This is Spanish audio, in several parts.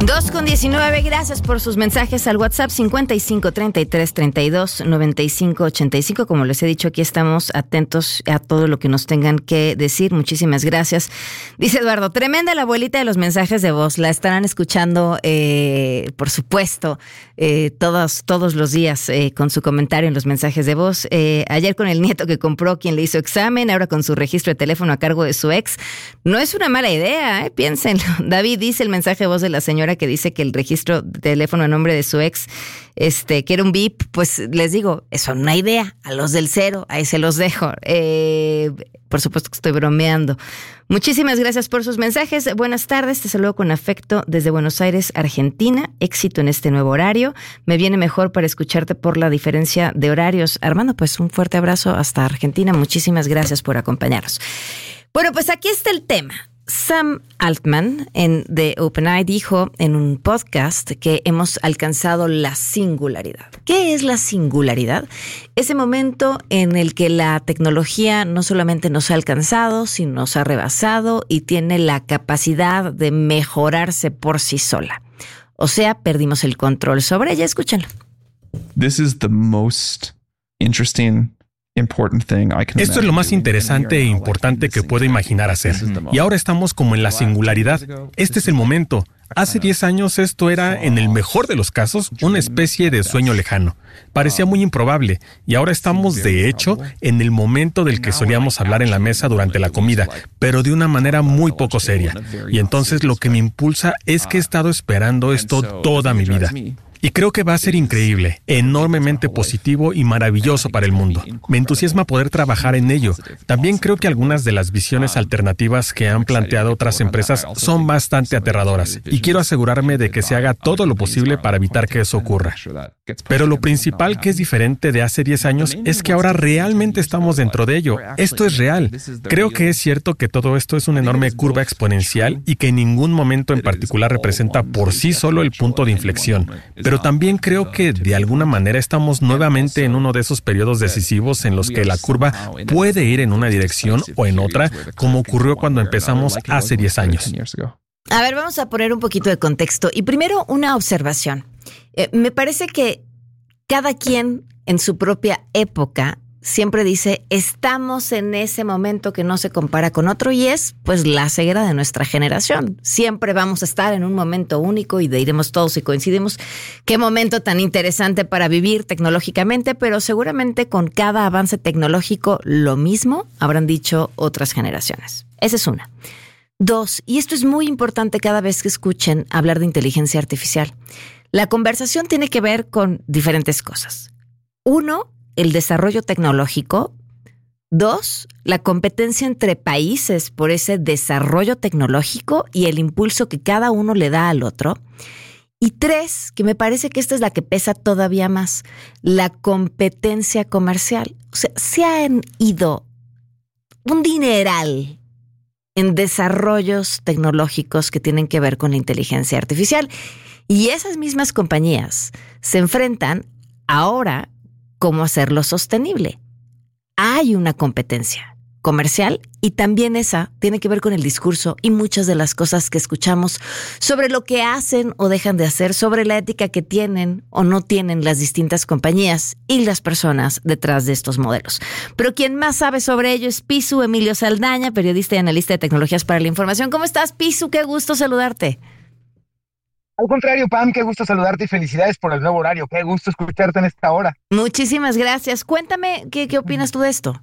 2:19, gracias por sus mensajes al WhatsApp 5533329585. Como les he dicho, aquí estamos atentos a todo lo que nos tengan que decir. Muchísimas gracias. Dice Eduardo, tremenda la abuelita de los mensajes de voz. La estarán escuchando, por supuesto, todos los días con su comentario en los mensajes de voz. Ayer con el nieto que compró quien le hizo examen, ahora con su registro de teléfono a cargo de su ex. No es una mala idea, piénsenlo. David dice el mensaje de voz de la señora que dice que el registro de teléfono a nombre de su ex, que era un VIP, pues les digo, eso no es una idea. A los del cero, ahí se los dejo. Por supuesto que estoy bromeando. Muchísimas gracias por sus mensajes. Buenas tardes, te saludo con afecto desde Buenos Aires, Argentina. Éxito en este nuevo horario. Me viene mejor para escucharte por la diferencia de horarios. Armando, pues un fuerte abrazo hasta Argentina. Muchísimas gracias por acompañarnos. Bueno, pues aquí está el tema. Sam Altman de OpenAI dijo en un podcast que hemos alcanzado la singularidad. ¿Qué es la singularidad? Ese momento en el que la tecnología no solamente nos ha alcanzado, sino nos ha rebasado y tiene la capacidad de mejorarse por sí sola. O sea, perdimos el control sobre ella. Escúchenlo. This is the most interesting. Esto es lo más interesante e importante que puedo imaginar hacer. Y ahora estamos como en la singularidad. Este es el momento. Hace 10 años esto era, en el mejor de los casos, una especie de sueño lejano. Parecía muy improbable. Y ahora estamos, de hecho, en el momento del que solíamos hablar en la mesa durante la comida, pero de una manera muy poco seria. Y entonces lo que me impulsa es que he estado esperando esto toda mi vida. Y creo que va a ser increíble, enormemente positivo y maravilloso para el mundo. Me entusiasma poder trabajar en ello. También creo que algunas de las visiones alternativas que han planteado otras empresas son bastante aterradoras y quiero asegurarme de que se haga todo lo posible para evitar que eso ocurra. Pero lo principal que es diferente de hace 10 años es que ahora realmente estamos dentro de ello. Esto es real. Creo que es cierto que todo esto es una enorme curva exponencial y que en ningún momento en particular representa por sí solo el punto de inflexión. Pero también creo que de alguna manera estamos nuevamente en uno de esos periodos decisivos en los que la curva puede ir en una dirección o en otra, como ocurrió cuando empezamos hace 10 años. A ver, vamos a poner un poquito de contexto. Y primero, una observación. Me parece que cada quien en su propia época siempre dice, estamos en ese momento que no se compara con otro y es pues la ceguera de nuestra generación. Siempre vamos a estar en un momento único y diremos todos y coincidimos qué momento tan interesante para vivir tecnológicamente, pero seguramente con cada avance tecnológico lo mismo habrán dicho otras generaciones. Esa es una. 2, y esto es muy importante cada vez que escuchen hablar de inteligencia artificial. La conversación tiene que ver con diferentes cosas. 1, el desarrollo tecnológico. 2, la competencia entre países por ese desarrollo tecnológico y el impulso que cada uno le da al otro. Y 3, que me parece que esta es la que pesa todavía más, la competencia comercial. O sea, se han ido un dineral en desarrollos tecnológicos que tienen que ver con la inteligencia artificial. Y esas mismas compañías se enfrentan ahora cómo hacerlo sostenible. Hay una competencia comercial y también esa tiene que ver con el discurso y muchas de las cosas que escuchamos sobre lo que hacen o dejan de hacer, sobre la ética que tienen o no tienen las distintas compañías y las personas detrás de estos modelos. Pero quien más sabe sobre ello es Pisu Emilio Saldaña, periodista y analista de tecnologías para la información. ¿Cómo estás, Pisu? Qué gusto saludarte. Al contrario, Pam, qué gusto saludarte y felicidades por el nuevo horario. Qué gusto escucharte en esta hora. Muchísimas gracias. Cuéntame, ¿qué opinas tú de esto?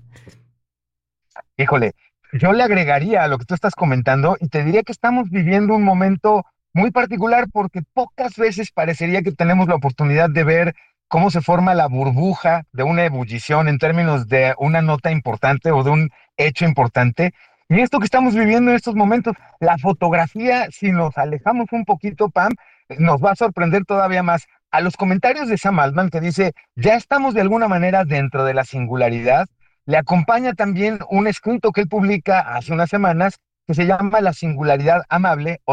Híjole, yo le agregaría a lo que tú estás comentando y te diría que estamos viviendo un momento muy particular porque pocas veces parecería que tenemos la oportunidad de ver cómo se forma la burbuja de una ebullición en términos de una nota importante o de un hecho importante. Y esto que estamos viviendo en estos momentos, la fotografía, si nos alejamos un poquito, Pam, nos va a sorprender todavía más. A los comentarios de Sam Altman que dice, ya estamos de alguna manera dentro de la singularidad, le acompaña también un escrito que él publica hace unas semanas que se llama La singularidad amable